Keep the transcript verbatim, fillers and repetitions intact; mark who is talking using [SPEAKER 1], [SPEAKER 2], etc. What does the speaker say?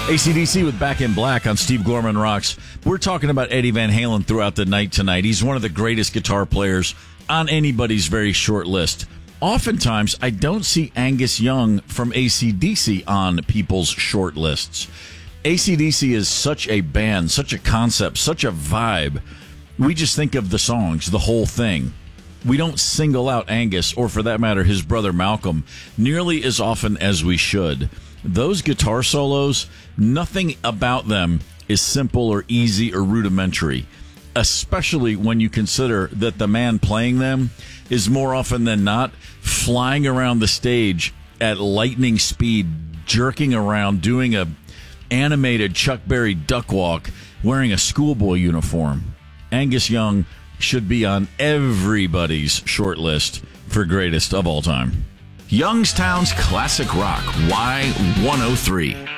[SPEAKER 1] A C D C with Back in Black on Steve Gorman Rocks. We're talking about Eddie Van Halen throughout the night tonight. He's one of the greatest guitar players on anybody's very short list. Oftentimes, I don't see Angus Young from A C D C on people's short lists. A C D C is such a band, such a concept, such a vibe. We just think of the songs, the whole thing. We don't single out Angus, or for that matter, his brother Malcolm, nearly as often as we should. Those guitar solos, nothing about them is simple or easy or rudimentary, especially when you consider that the man playing them is more often than not flying around the stage at lightning speed, jerking around, doing a animated Chuck Berry duck walk, wearing a schoolboy uniform. Angus Young should be on everybody's short list for greatest of all time. Youngstown's Classic Rock, Y one oh three.